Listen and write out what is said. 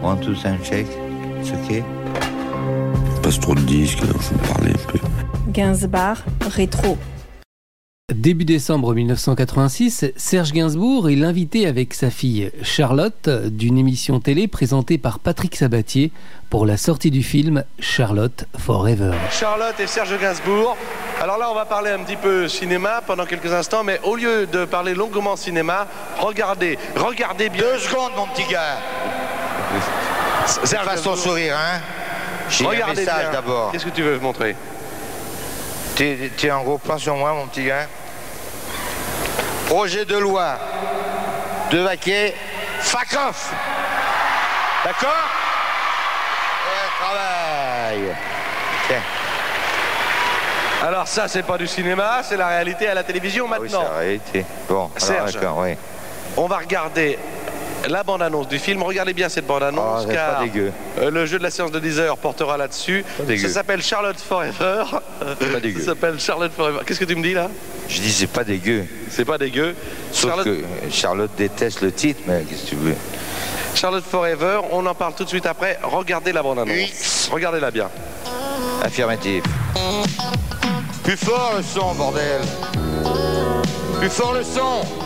One, two, sound check. It's okay. Passe trop de disques, faut me parler un peu. Gainsbourg, rétro. Début décembre 1986, Serge Gainsbourg est l'invité avec sa fille Charlotte d'une émission télé présentée par Patrick Sabatier pour la sortie du film Charlotte Forever. Charlotte et Serge Gainsbourg. Alors là, on va parler un petit peu cinéma pendant quelques instants, mais au lieu de parler longuement cinéma, regardez bien. 2 secondes, mon petit gars. Serge Fasse ton Gainsbourg. sourire, hein. J'ai un Regardez message bien. d'abord. Qu'est-ce que tu veux montrer? T'es en gros plan sur moi, mon petit gars. Projet de loi de Vaquet, fuck off. D'accord? Travail. Tiens. Alors ça, c'est pas du cinéma, c'est la réalité à la télévision Ah oui, c'est maintenant. la réalité. Bon, Serge. alors d'accord, oui. On va regarder la bande-annonce du film. Regardez bien cette bande-annonce, Oh, c'est car pas dégueu. Le jeu de la séance de 10 heures portera là-dessus. Pas dégueu. Ça s'appelle Charlotte Forever. Pas dégueu. Ça s'appelle Charlotte Forever. Qu'est-ce que tu me dis là? Je dis c'est pas dégueu. C'est pas dégueu. Sauf que Charlotte déteste le titre, mais qu'est-ce que tu veux? Charlotte Forever, on en parle tout de suite après. Regardez la bande-annonce. Oui. Regardez-la bien. Affirmatif. Plus fort le son, bordel. Plus fort le son.